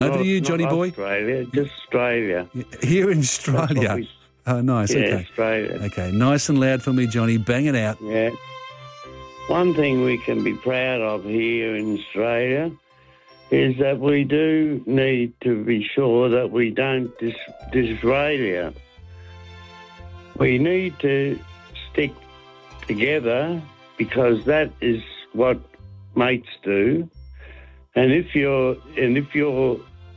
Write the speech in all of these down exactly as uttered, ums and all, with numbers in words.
Over to you, not Johnny boy. Australia, just Australia. Here in Australia. We, oh, nice. yeah, okay. Australia. Okay, nice and loud for me, Johnny. Bang it out. Yeah. One thing we can be proud of here in Australia is that we do need to be sure that we don't dis- disraelia. We need to stick together because that is what mates do. And if you're and if you're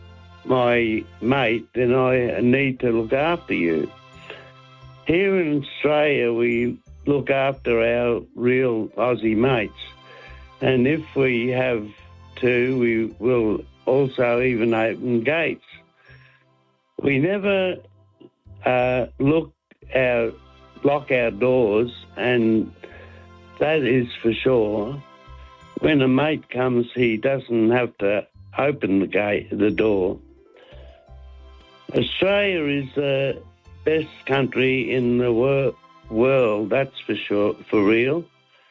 my mate, then I need to look after you. Here in Australia, we look after our real Aussie mates. And if we have to, we will also even open gates. We never uh, look our, lock our doors, and that is for sure. When a mate comes, he doesn't have to open the gate, the door. Australia is the best country in the wor- world, that's for sure, for real.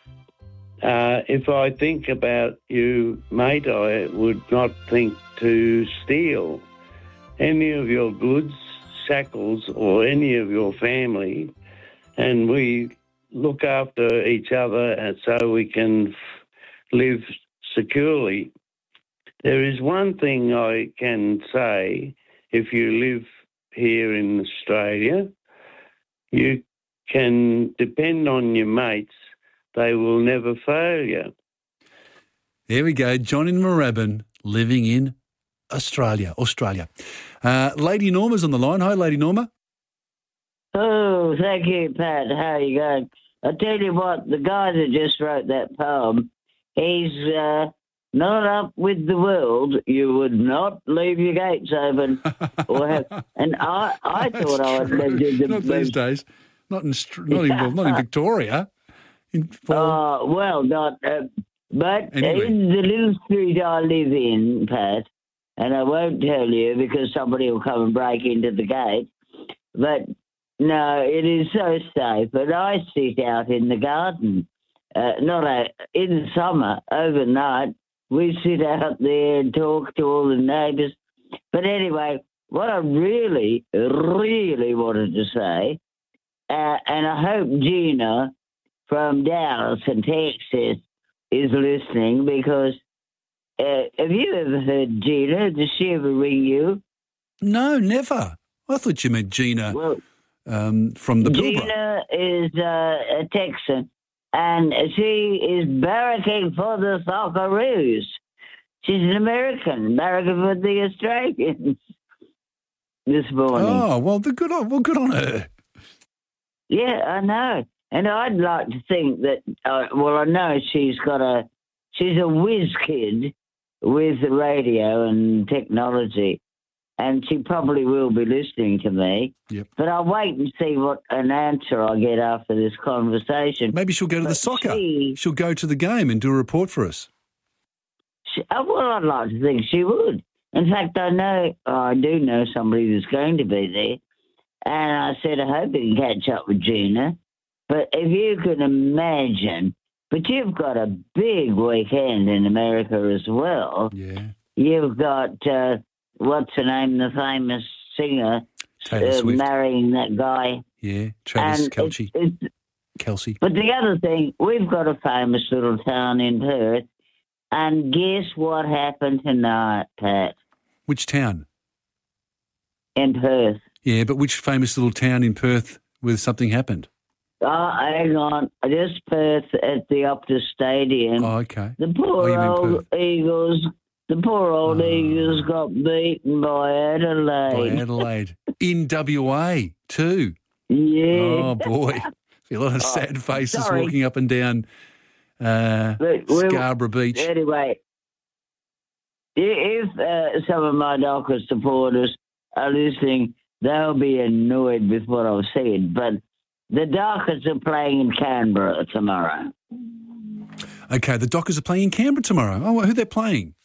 Uh, if I think about you, mate, I would not think to steal any of your goods, shackles, or any of your family, and we look after each other and so we can f- live securely. There is one thing I can say: if you live here in Australia, you can depend on your mates. They will never fail you. There we go. John in Moorabbin, living in Australia. Australia. Uh, Lady Norma's on the line. Hi, Lady Norma. Oh, thank you, Pat. How are you going? I tell you what, the guy that just wrote that poem, he's uh, not up with the world. You would not leave your gates open. or have, And I, I thought I would live in the Not these days. Not in, not in, well, not in Victoria. In Oh, uh, well, not... Uh, but anyway. In the little street I live in, Pat, and I won't tell you because somebody will come and break into the gate, but no, it is so safe. But I sit out in the garden, uh, not a, in summer, overnight. We sit out there and talk to all the neighbours. But anyway, what I really, really wanted to say, uh, and I hope Gina from Dallas and Texas is listening, because uh, have you ever heard Gina? Does she ever ring you? No, never. I thought you meant Gina well, um, from the Pilbara. Gina is uh, a Texan, and she is barracking for the Socceroos. She's an American, barracking for the Australians this morning. Oh, well, the good on, well, good on her. Yeah, I know. And I'd like to think that, uh, well, I know she's got a, she's a whiz kid with the radio and technology, and she probably will be listening to me. Yep. But I'll wait and see what an answer I get after this conversation. Maybe she'll go to but the soccer. She, she'll go to the game and do a report for us. She, well, I'd like to think she would. In fact, I know, oh, I do know somebody who's going to be there. And I said, I hope you can catch up with Gina. But if you can imagine, but you've got a big weekend in America as well. Yeah. You've got, uh, what's her name, the famous singer, Taylor uh, Swift. marrying that guy. Yeah, Travis Kelce. It's, it's, Kelsey. But the other thing, we've got a famous little town in Perth, and guess what happened tonight, Pat? Which town? In Perth. Yeah, but which famous little town in Perth where something happened? Oh, hang on. Just Perth at the Optus Stadium. Oh, okay. The poor Oh, old Eagles, the poor old Oh. Eagles got beaten by Adelaide. By Adelaide. In W A too. Yeah. Oh, boy. A lot of sad faces sorry. walking up and down uh, But we'll- Scarborough Beach. Anyway, i- if uh, some of my Dockers supporters are listening, they'll be annoyed with what I've said. But the Dockers are playing in Canberra tomorrow. Okay, the Dockers are playing in Canberra tomorrow. Oh, who they're playing?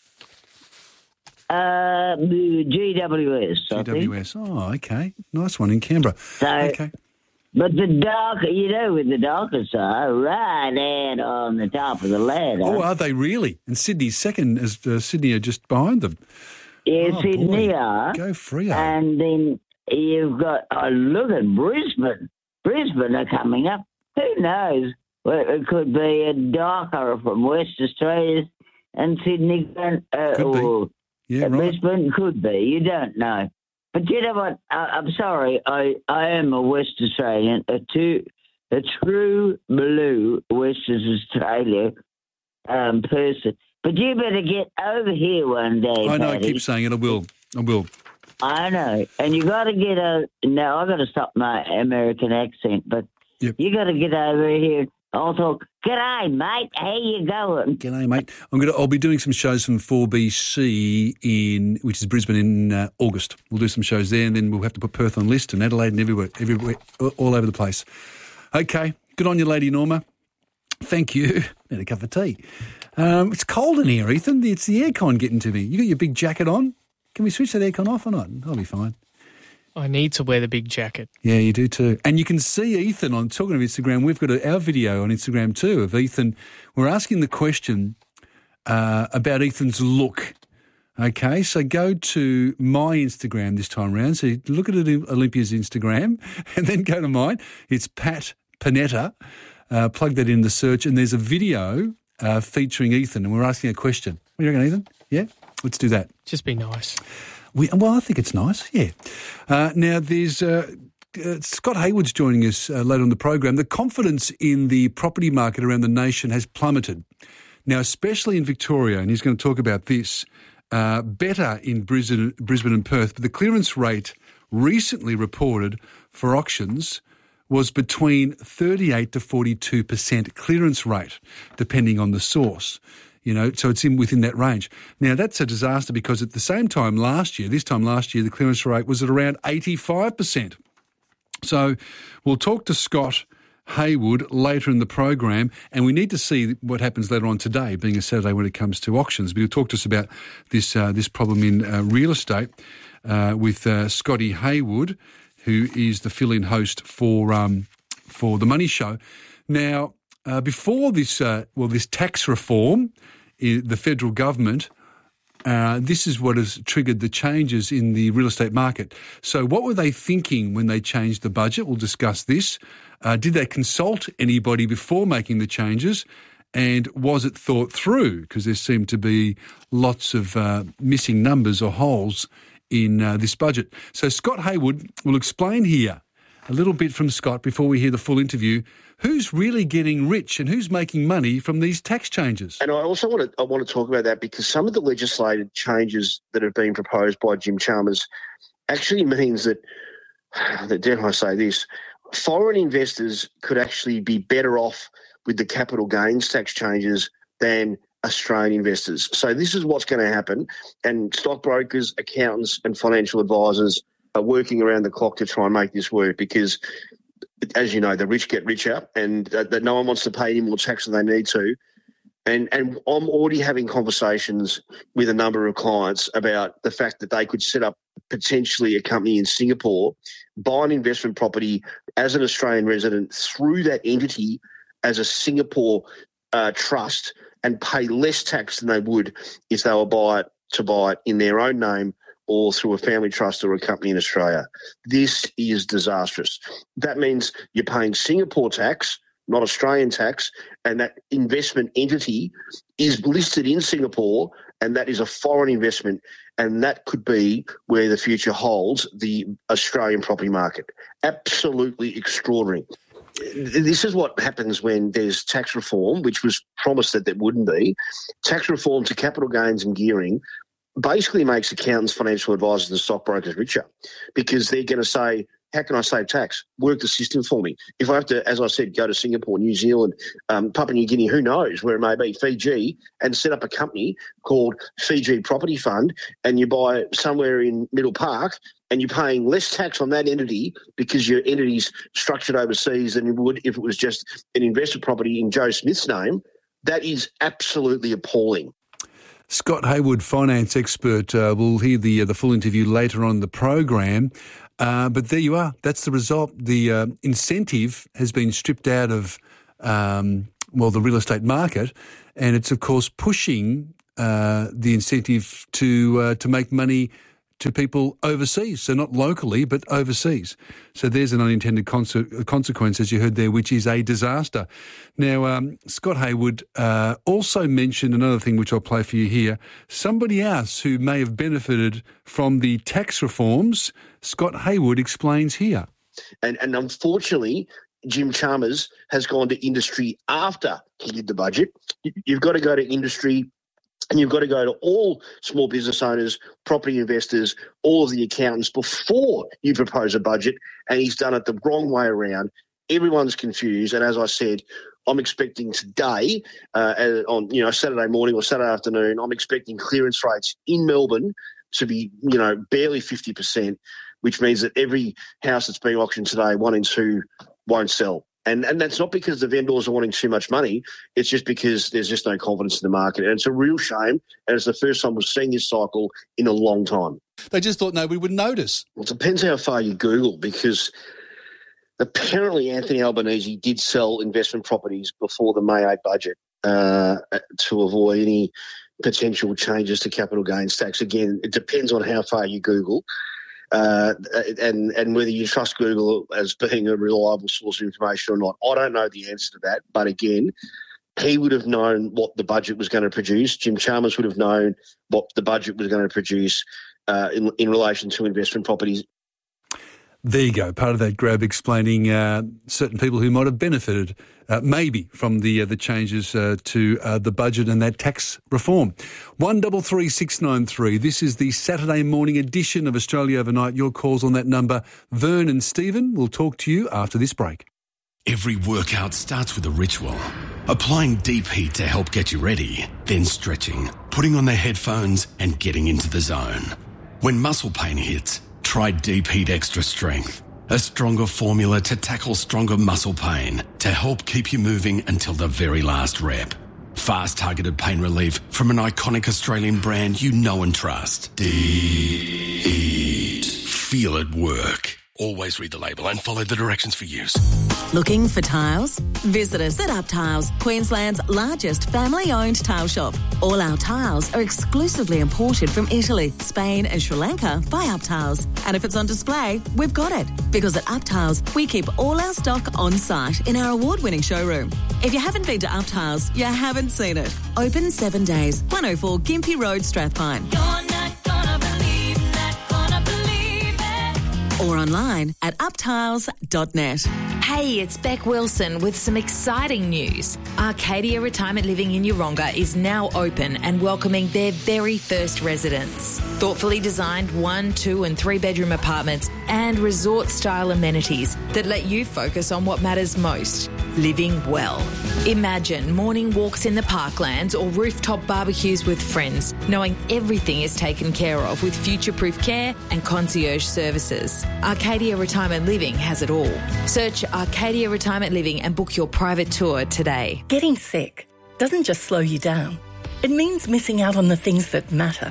Uh, the G W S, I G W think. S. Oh, okay. Nice one in Canberra. So, Okay. But the Dockers, you know where the Dockers are, right out on the top of the ladder. Oh, are they really? And Sydney's second, as uh, Sydney are just behind them. Yeah, Oh, Sydney boy. are. Go Freo. And then you've got, oh, look at Brisbane. Brisbane are coming up. Who knows? Well, it could be a darker from West Australia and Sydney. Uh, Could be. or Yeah, right. Brisbane could be. You don't know. But you know what? I, I'm sorry. I, I am a West Australian, a, two, a true blue Western Australia um, person. But you better get over here one day, I know, I Paddy. keep saying it. I will. I will. I know. And you got to get a... Now, I've got to stop my American accent, but Yep. you got to get over here. I'll talk, g'day, mate. How you going? G'day, mate. I'm gonna. I'll be doing some shows from four B C in, which is Brisbane, in uh, August. We'll do some shows there, and then we'll have to put Perth on the list and Adelaide and everywhere, everywhere, all over the place. Okay. Good on you, Lady Norma. Thank you. Need a cup of tea. Um, it's cold in here, Ethan. It's the aircon getting to me. You got your big jacket on? Can we switch that aircon off or not? I'll be fine. I need to wear the big jacket. Yeah, you do too. And you can see Ethan on, talking of Instagram, we've got a, our video on Instagram too of Ethan. We're asking the question uh, about Ethan's look. Okay, so go to my Instagram this time around. So you look at Olympia's Instagram and then go to mine. It's Pat Panetta. Uh, plug that in the search and there's a video uh, featuring Ethan and we're asking a question. What do you reckon, Ethan? Yeah? Let's do that. Just be nice. We, well, I think it's nice, yeah. Uh, now, there's uh, uh, Scott Hayward's joining us uh, later on the program. The confidence in the property market around the nation has plummeted. Now, especially in Victoria, and he's going to talk about this, uh, better in Brisbane, Brisbane and Perth, but the clearance rate recently reported for auctions was between thirty-eight to forty-two percent clearance rate, depending on the source. You know, so it's in within that range. Now, that's a disaster because at the same time last year, this time last year, the clearance rate was at around eighty-five percent. So we'll talk to Scott Hayward later in the program, and we need to see what happens later on today, being a Saturday when it comes to auctions. But he'll talk to us about this uh, this problem in uh, real estate uh, with uh, Scotty Hayward, who is the fill-in host for um, for the Money Show. Now, uh, before this, uh, well, this tax reform, I- the federal government, uh, this is what has triggered the changes in the real estate market. So what were they thinking when they changed the budget? We'll discuss this. Uh, did they consult anybody before making the changes? And was it thought through? Because there seemed to be lots of uh, missing numbers or holes in uh, this budget. So Scott Hayward will explain here a little bit from Scott before we hear the full interview. Who's really getting rich and who's making money from these tax changes? And I also want to I want to talk about that because some of the legislated changes that have been proposed by Jim Chalmers actually means that, that dare I say this, foreign investors could actually be better off with the capital gains tax changes than Australian investors. So this is what's going to happen, and stockbrokers, accountants and financial advisors are working around the clock to try and make this work because, as you know, the rich get richer and uh, that no one wants to pay any more tax than they need to. And, and I'm already having conversations with a number of clients about the fact that they could set up potentially a company in Singapore, buy an investment property as an Australian resident through that entity as a Singapore uh, trust and pay less tax than they would if they were buy it, to buy it in their own name or through a family trust or a company in Australia. This is disastrous. That means you're paying Singapore tax, not Australian tax, and that investment entity is listed in Singapore, and that is a foreign investment, and that could be where the future holds the Australian property market. Absolutely extraordinary. This is what happens when there's tax reform, which was promised that there wouldn't be. Tax reform to capital gains and gearing basically makes accountants, financial advisors and stockbrokers richer because they're going to say, how can I save tax? Work the system for me. If I have to, as I said, go to Singapore, New Zealand, um, Papua New Guinea, who knows where it may be, Fiji, and set up a company called Fiji Property Fund, and you buy somewhere in Middle Park and you're paying less tax on that entity because your entity's structured overseas than you would if it was just an investor property in Joe Smith's name, that is absolutely appalling. Scott Hayward, finance expert. Uh, we'll hear the uh, the full interview later on in the program. Uh, but there you are. That's the result. The uh, incentive has been stripped out of, um, well, the real estate market, and it's, of course, pushing uh, the incentive to uh, to make money to people overseas, so not locally, but overseas. So there's an unintended conse- consequence, as you heard there, which is a disaster. Now, um, Scott Hayward uh, also mentioned another thing which I'll play for you here. Somebody else who may have benefited from the tax reforms, Scott Hayward explains here. And, and unfortunately, Jim Chalmers has gone to industry after he did the budget. You've got to go to industry. And you've got to go to all small business owners, property investors, all of the accountants before you propose a budget, and he's done it the wrong way around. Everyone's confused, and as I said, I'm expecting today, uh, on you know Saturday morning or Saturday afternoon, I'm expecting clearance rates in Melbourne to be you know barely fifty percent, which means that every house that's being auctioned today, one in two won't sell. And and that's not because the vendors are wanting too much money. It's just because there's just no confidence in the market. And it's a real shame. And it's the first time we've seen this cycle in a long time. They just thought nobody would notice. Well, it depends how far you Google, because apparently Anthony Albanese did sell investment properties before the May eighth budget uh, to avoid any potential changes to capital gains tax. Again, it depends on how far you Google. Uh, and and whether you trust Google as being a reliable source of information or not. I don't know the answer to that. But again, he would have known what the budget was going to produce. Jim Chalmers would have known what the budget was going to produce uh, in, in relation to investment properties. There you go. Part of that grab explaining uh, certain people who might have benefited uh, maybe from the uh, the changes uh, to uh, the budget and that tax reform. One double three six nine three. This is the Saturday morning edition of Australia Overnight. Your calls on that number. Vern and Stephen will talk to you after this break. Every workout starts with a ritual. Applying deep heat to help get you ready, then stretching, putting on their headphones and getting into the zone. When muscle pain hits, try Deep Heat Extra Strength, a stronger formula to tackle stronger muscle pain to help keep you moving until the very last rep. Fast targeted pain relief from an iconic Australian brand you know and trust. Deep Heat. Feel it work. Always read the label and follow the directions for use. Looking for tiles? Visit us at Up Tiles, Queensland's largest family-owned tile shop. All our tiles are exclusively imported from Italy, Spain and Sri Lanka by Up Tiles. And if it's on display, we've got it. Because at Up Tiles, we keep all our stock on site in our award-winning showroom. If you haven't been to Up Tiles, you haven't seen it. Open seven days, one oh four Gympie Road, Strathpine. You're not gonna believe, not gonna believe it. Or online at up tiles dot net. Hey, it's Beck Wilson with some exciting news. Arcadia Retirement Living in Yeronga is now open and welcoming their very first residents. Thoughtfully designed one, two and three bedroom apartments and resort-style amenities that let you focus on what matters most, living well. Imagine morning walks in the parklands or rooftop barbecues with friends, knowing everything is taken care of with future-proof care and concierge services. Arcadia Retirement Living has it all. Search Arcadia Retirement Living and book your private tour today. Getting sick doesn't just slow you down. It means missing out on the things that matter.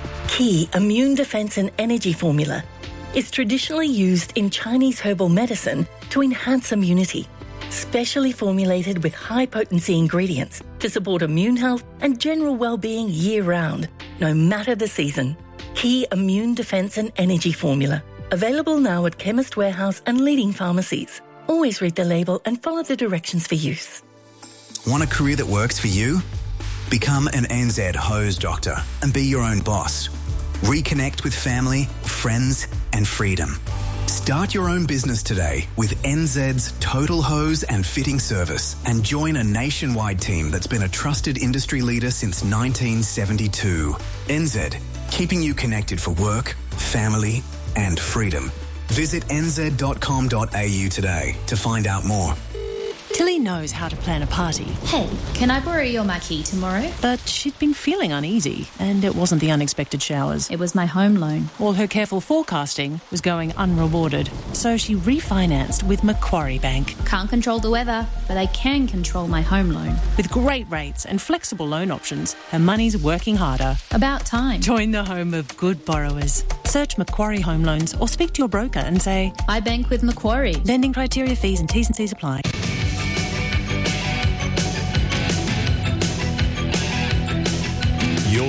Key Immune Defense and Energy Formula is traditionally used in Chinese herbal medicine to enhance immunity, specially formulated with high-potency ingredients to support immune health and general well-being year-round, no matter the season. Key Immune Defense and Energy Formula. Available now at Chemist Warehouse and leading pharmacies. Always read the label and follow the directions for use. Want a career that works for you? Become an N Z hose doctor and be your own boss. Reconnect with family, friends and freedom. Start your own business today with N Z's Total Hose and Fitting Service and join a nationwide team that's been a trusted industry leader since nineteen seventy-two. N Z, keeping you connected for work, family and freedom. Visit n z dot com dot a u today to find out more. Tilly knows how to plan a party. Hey, can I borrow your marquee tomorrow? But she'd been feeling uneasy, and it wasn't the unexpected showers. It was my home loan. All her careful forecasting was going unrewarded, so she refinanced with Macquarie Bank. Can't control the weather, but I can control my home loan. With great rates and flexible loan options, her money's working harder. About time. Join the home of good borrowers. Search Macquarie Home Loans or speak to your broker and say, I bank with Macquarie. Lending criteria, fees and T's and C's apply.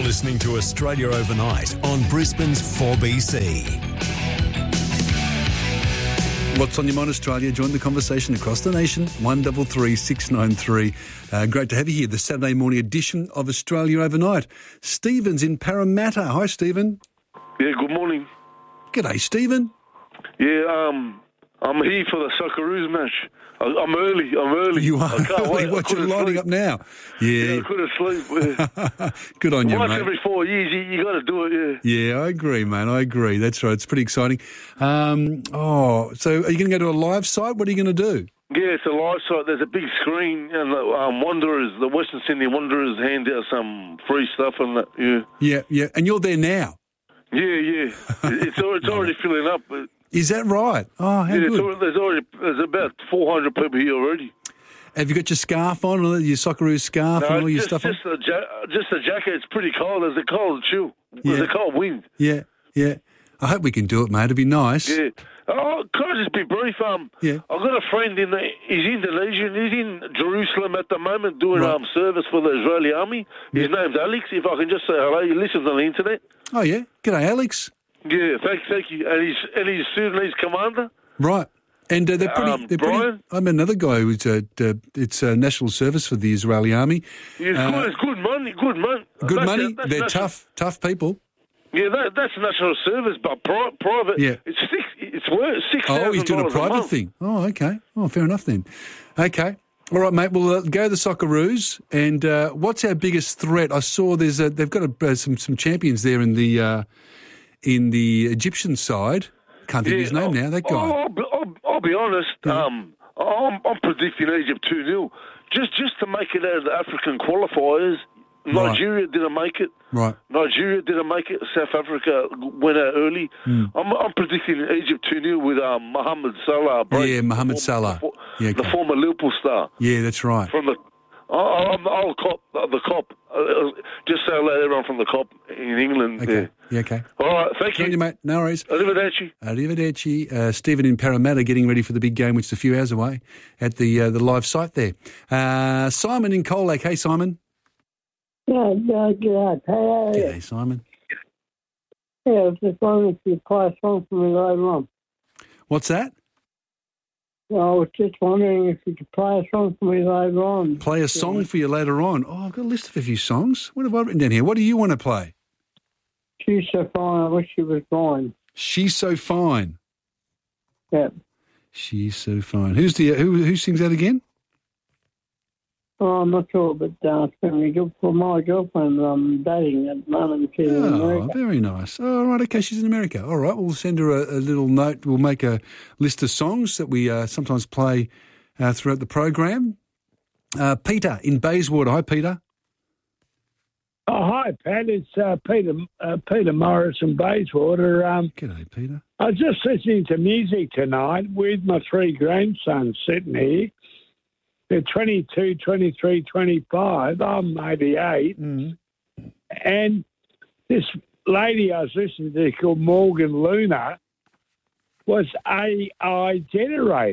listening to Australia Overnight on Brisbane's four B C. What's on your mind, Australia? Join the conversation across the nation. One double three six nine three. Uh, great to have you here. The Saturday morning edition of Australia Overnight. Stephen's in Parramatta. Hi, Stephen. Yeah. Good morning. G'day, Stephen. Yeah. Um, I'm here for the Socceroos match. I, I'm early. I'm early. You are I can't early. wait. What, I you're couldn't lining sleep. up now? Yeah. Yeah, I couldn't sleep. Yeah. Good on you, Once mate. every four years, you, you got to do it. Yeah. Yeah, I agree, man. I agree. That's right. It's pretty exciting. Um, oh, so are you going to go to a live site? What are you going to do? Yeah, it's a live site. There's a big screen, and the um, Wanderers, the Western Sydney Wanderers, hand out some free stuff and that. Yeah. Yeah, yeah. And you're there now. Yeah, yeah. It's al- it's already filling up. Is that right? Oh, how yeah, it's good. al- there's already there's about four hundred people here already. Have you got your scarf on, or your Socceroos scarf and all your just, stuff on? just a ja- just a jacket. It's pretty cold. There's a cold chill. There's Yeah. a cold wind. Yeah, yeah. I hope we can do it, mate. It'd be nice. Yeah. Oh, can I just be brief? Um, Yeah. I've got a friend in the. He's Indonesian. He's in Jerusalem at the moment doing Right. um service for the Israeli army. His name's Alex. If I can just say hello, he listens on the internet. Oh, yeah. G'day, Alex. Yeah, thank, thank you. And he's and he's Sudanese commander. Right. And uh, they're pretty. Um, they're pretty. Brian? I'm another guy who's uh, uh, it's uh, national service for the Israeli army. It's Uh, good. It's good money. Good money. Good That's- money. that's They're national- tough, tough people. Yeah, that, that's national service, but pri- private. Yeah. It's six. It's worth six thousand. Oh, he's doing a private month. thing. Oh, okay. Oh, fair enough then. Okay. All right, mate. Well, uh, go to the Socceroos. And uh, what's our biggest threat? I saw there's a, they've got a, uh, some some champions there in the uh, in the Egyptian side. Can't think of his name now. That guy. I'll, be- I'll, I'll be honest. Um, I'm, I'm predicting Egypt two nil. Just just to make it out of the African qualifiers. Right. Nigeria didn't make it. Right. Nigeria didn't make it. South Africa went out early. Mm. I'm, I'm predicting Egypt two nil with um, Mohamed Salah. break. Yeah, Mohamed The Salah. for- Yeah, the okay. former Liverpool star. Yeah, that's right. From the, I'll, I'll, I'll cop the cop. Uh, just say hello to everyone from the cop in England. Okay. There. Yeah, okay. All right, thank Good on you. you, mate. No worries. Arrivederci. Arrivederci. Uh, Stephen in Parramatta getting ready for the big game, which is a few hours away at the uh, the live site there. Uh, Simon in Colac. Hey, Simon. Yeah, yeah, yeah. Hey, hey, G'day, Simon. yeah, I was just wondering if you'd play a song for me later on. What's that? I was just wondering if you could play a song for me later on. Play a song for you later on. Oh, I've got a list of a few songs. What have I written down here? What do you want to play? She's so fine, I wish she was gone. She's So Fine. Yeah. She's So Fine. Who's the who? Who sings that again? Oh, I'm not sure, but uh, it's going to be good for my girlfriend I'm dating at the moment. She's in Oh, America. very nice. Oh, all right, okay, she's in America. All right, we'll send her a, a little note. We'll make a list of songs that we uh, sometimes play uh, throughout the program. Uh, Peter in Bayswater. Hi, Peter. Oh, hi, Pat. It's uh, Peter uh, Peter Morris in Bayswater. Um, G'day, Peter. I was just listening to music tonight with my three grandsons sitting here. They're twenty-two, twenty-three, twenty-five. I'm eighty-eight. Mm. And this lady I was listening to called Morgan Luna was A I generated.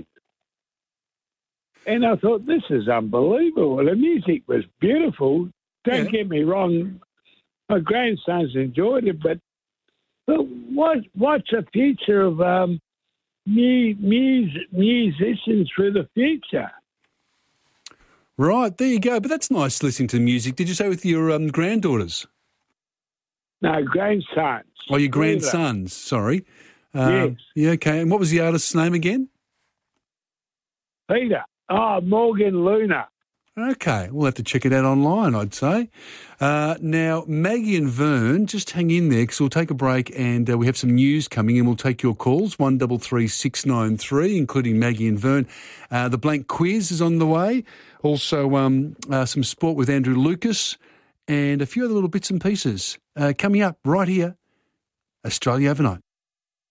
And I thought, this is unbelievable. The music was beautiful. Don't Yeah. get me wrong. My grandsons enjoyed it, but, but what what's the future of um, mu- mus- musicians for the future? Right, there you go. But that's nice listening to music. Did you say with your um, granddaughters? No, grandsons. Oh, your grandsons, sorry. Um, Yes. Yeah, okay. And what was the artist's name again? Peter. Oh, Morgan Luna. Okay, we'll have to check it out online, I'd say. Uh, now, Maggie and Vern, just hang in there because we'll take a break and uh, we have some news coming and we'll take your calls, one double three six nine three, including Maggie and Vern. Uh, the blank quiz is on the way. Also, um, uh, some sport with Andrew Lucas and a few other little bits and pieces uh, coming up right here, Australia Overnight.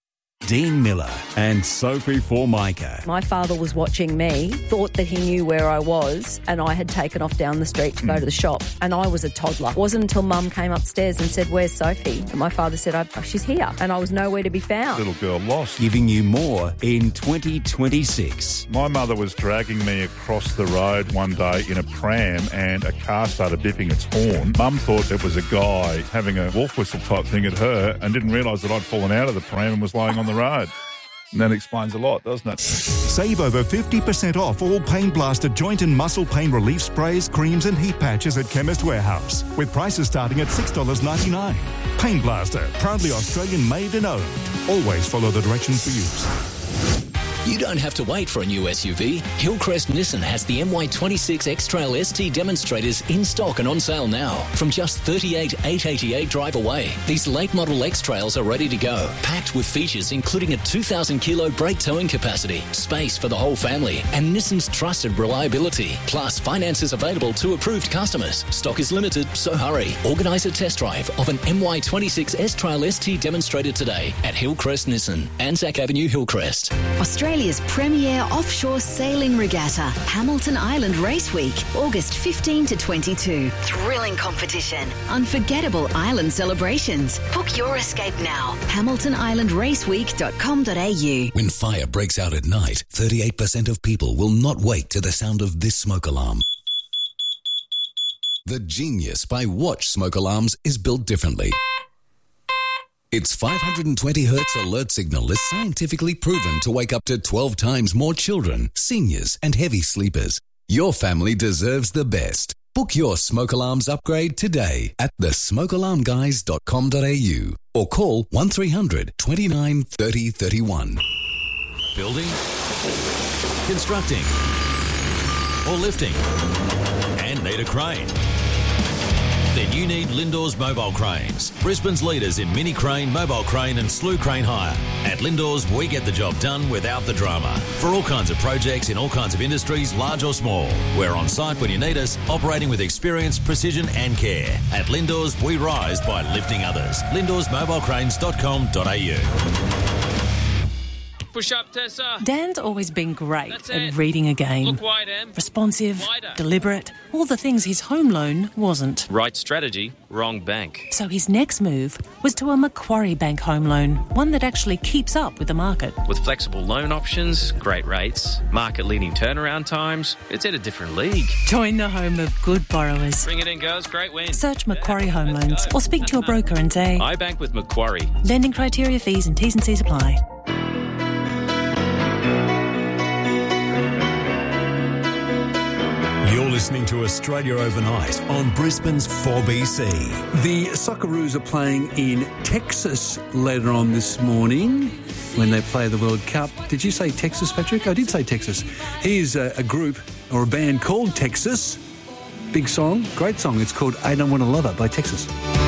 Dean Miller and Sophie Formica. My father was watching me, thought that he knew where I was, and I had taken off down the street to go to the shop, and I was a toddler. It wasn't until Mum came upstairs and said, "Where's Sophie?" And my father said, oh, "She's here," and I was nowhere to be found. Little girl lost. Giving you more in twenty twenty-six. My mother was dragging me across the road one day in a pram and a car started bipping its horn. Mum thought it was a guy having a wolf whistle type thing at her and didn't realise that I'd fallen out of the pram and was lying on the road. And that explains a lot, doesn't it? Save over fifty percent off all Pain Blaster joint and muscle pain relief sprays, creams and heat patches at Chemist Warehouse, with prices starting at six dollars ninety-nine. Pain Blaster, proudly Australian made and owned. Always follow the directions for use. You don't have to wait for a new S U V. Hillcrest Nissan has the M Y twenty-six X-Trail S T demonstrators in stock and on sale now from just thirty-eight thousand eight hundred eighty-eight drive away. These late model X-Trails are ready to go, packed with features including a two thousand kilo brake towing capacity, space for the whole family, and Nissan's trusted reliability. Plus, finance is available to approved customers. Stock is limited, so hurry. Organise a test drive of an M Y twenty-six S-Trail S T demonstrator today at Hillcrest Nissan, Anzac Avenue, Hillcrest. Australia's premier offshore sailing regatta, Hamilton Island Race Week, August fifteenth to twenty-two. Thrilling competition, unforgettable island celebrations. Book your escape now. hamilton island race week dot com dot a u. When fire breaks out at night, thirty-eight percent of people will not wake to the sound of this smoke alarm. The Genius by Watch smoke alarms is built differently. Its five hundred twenty hertz alert signal is scientifically proven to wake up to twelve times more children, seniors, and heavy sleepers. Your family deserves the best. Book your smoke alarms upgrade today at the smoke alarm guys dot com dot a u or call one three hundred twenty-nine thirty thirty-one. Building, constructing, or lifting, and need a crane? Then you need Lindors Mobile Cranes, Brisbane's leaders in mini crane, mobile crane and slew crane hire. At Lindors, we get the job done without the drama. For all kinds of projects in all kinds of industries, large or small. We're on site when you need us, operating with experience, precision and care. At Lindors, we rise by lifting others. lindors mobile cranes dot com dot a u. Push up, Tessa. Dan's always been great That's at it. reading a game. Look wide, Em. Responsive, Wider. deliberate, all the things his home loan wasn't. Right strategy, wrong bank. So his next move was to a Macquarie Bank home loan, one that actually keeps up with the market. With flexible loan options, great rates, market-leading turnaround times, it's at a different league. Join the home of good borrowers. Bring it in, girls. Great win. Search Macquarie Home Loans or speak to your broker and say, I bank with Macquarie. lending criteria, fees and T's and C's apply. You're listening to Australia Overnight on Brisbane's four B C. The Socceroos are playing in Texas later on this morning when they play the World Cup. Did you say Texas, Patrick? I did say Texas. Here's a, a group or a band called Texas. Big song, great song. It's called I Don't Want to Love It by Texas.